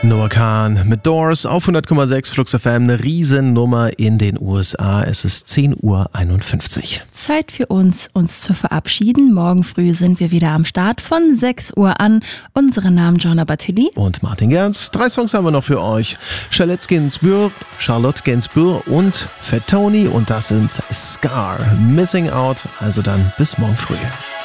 Noah Kahn mit Doors auf 100,6 Flux FM, eine Riesennummer in den USA. Es ist 10:51 Uhr. Zeit für uns zu verabschieden. Morgen früh sind wir wieder am Start von 6 Uhr an. Unsere Namen Joanna Battili und Martin Gerz. 3 Songs haben wir noch für euch. Charlotte Gainsbourg und Fat Tony und das sind Scar, Missing Out. Also dann bis morgen früh.